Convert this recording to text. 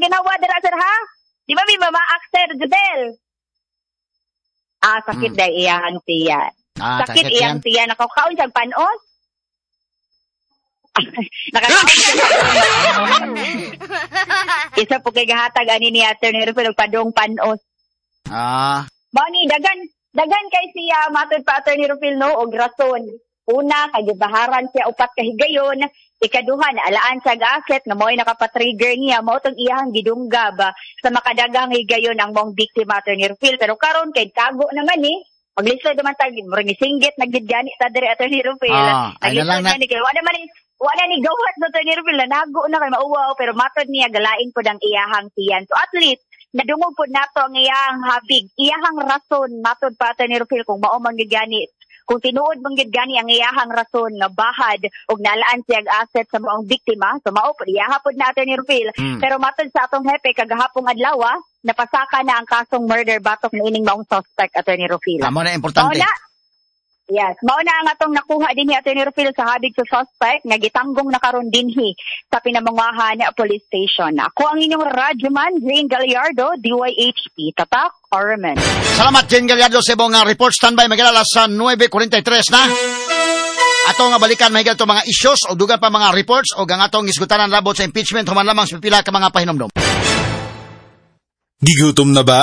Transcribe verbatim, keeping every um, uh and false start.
ginawa dira sir ha? Di ba may mamaak sir, Judel? Ah, sakit Hmm. dahil iyang tiyan. Ah, sakit sakit iyang yan. tiyan. Nakakaon siyang panos? Nakakaon siyang Isa po kay gahatag ani ni Attorney Rufil og padong panos. Ah, Mao ni dagan dagan kay siya matud pa Attorney Rufil no og rason. Una kay gibaharan siya upat ka higayon, ikaduha na alaan siya asset nga mo'y nakapatrigger niya mao tong iyang gidungga ba sa makadagang higayon ang mong biktima Attorney Rufil. Pero karon kay kago naman ni Pag-lisod naman tayo, murag singgit, nagdidgani sa diri Attorney Rufil. Ah, ay na lang na- Ni, kaya wala man ni, wala ni gawat sa Attorney Rufil, nago na kay mauwaw, pero matod niya, galain po ng iyahang tiyan. So at least, nadungog po nato ang iyahang habig, iyahang rason, matod pa Attorney Rufil, kung mao manggigani, kung tinuod manggigani ang iyahang rason nga bahad og nalaan siya ang asset sa maong biktima, so mao po, iyaha po na Attorney Rufil. Mm. Pero matod sa atong hepe, kagahapong adlaw, napasaka na ang kasong murder batok na ining maong suspect, Attorney Rufil. amo na importante. Mao na, yes, mao na ang atong nakuha din ni Attorney Rufil sa habig sa suspect nga gitanggong na karon dinhi sa pinamanguhan na police station. Ako ang inyong radyoman, Jane Gallardo, D Y H P, Tatak, Orman. Salamat, Jen Gallardo, sa ibong uh, report. Standby, magkilala sa nine forty-three na. Ato nga balikan mahigala to mga issues o dugan pa mga reports o ang atong isgutanan labot sa impeachment human lamang sa pila ka mga pahinomdom. Gigutom na ba?